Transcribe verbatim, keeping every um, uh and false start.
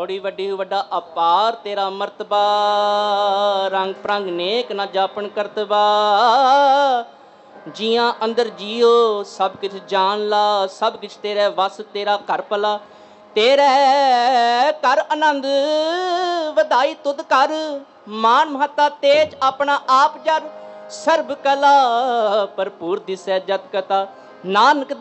ਬੜੀ ਵੱਡੀ ਵੱਡਾ ਅਪਾਰ ਤੇਰਾ ਮਰਤਬਾ, ਰੰਗ ਪ੍ਰੰਗ ਨੇਕ ਨਾ ਜਾਪਣ ਕਰਤਬਾ। ਜੀਆਂ ਅੰਦਰ ਜੀਓ ਸਭ ਕੁਛ ਜਾਣ ਲਾ, ਸਭ ਕੁਛ ਤੇਰੇ ਵਸ, ਤੇਰਾ ਘਰ ਭਲਾ, ਤੇਰੇ ਘਰ ਆਨੰਦ ਵਧਾਈ ਤੁਧ ਕਰ। ਮਾਨ ਮਹਤਾ ਤੇਜ ਆਪਣਾ ਆਪ ਜਰ, ਸਰਬ ਕਲਾ ਭਰਪੂਰ ਦਿਸੈ ਜਤ ਕਥਾ। ਨਾਨਕ